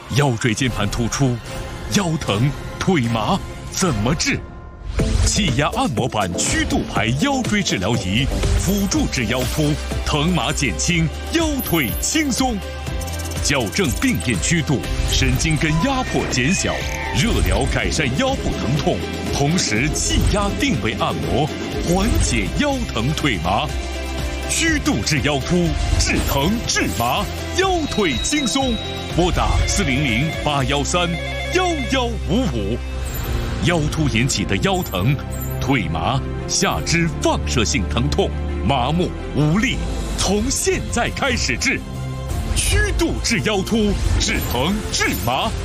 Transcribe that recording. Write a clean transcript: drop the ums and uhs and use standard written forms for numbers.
腰椎间盘突出、腰疼、腿麻怎么治？气压按摩板曲度牌腰椎治疗仪，辅助治腰突，疼麻减轻，腰腿轻松。矫正病变曲度，神经根压迫减小，热疗改善腰部疼痛，同时气压定位按摩，缓解腰疼腿麻。曲度治腰突，治疼治麻，腰腿轻松。拨打400-813-1155。腰突引起的腰疼、腿麻、下肢放射性疼痛、麻木无力，从现在开始治。曲度治腰突，治疼治麻，